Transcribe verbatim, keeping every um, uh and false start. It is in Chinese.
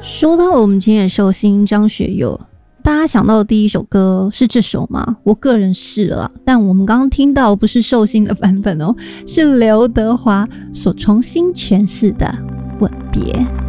说到我们今天的寿星张学友，大家想到的第一首歌是这首吗？我个人是啦，但我们刚刚听到不是寿星的版本哦，是刘德华所重新诠释的《吻别》。